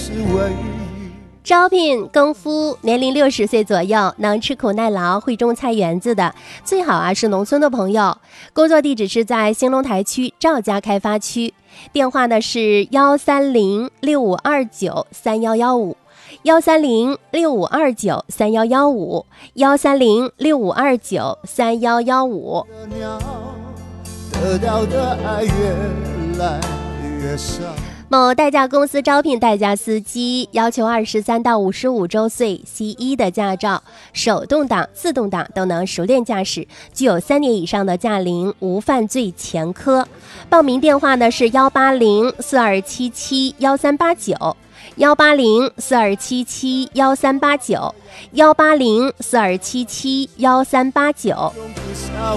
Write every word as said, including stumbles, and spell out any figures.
是唯一。 招聘更夫，年龄六十岁左右，能吃苦耐劳，会种菜园子的，最好啊是农村的朋友。工作地址是在兴隆台区赵家开发区，电话呢是幺三零六五二九三幺幺五，幺三零六五二九三幺幺五，幺三零六五二九三幺幺五。 得到的爱越来越少。 某代驾公司招聘代驾司机，要求二十三到五十五周岁 C 一 的驾照，手动挡、自动挡都能熟练驾驶，具有三年以上的驾龄，无犯罪前科。报名电话呢是幺八零四二七七幺三八九，幺八零四二七七幺三八九，幺八零四二七七幺三八九。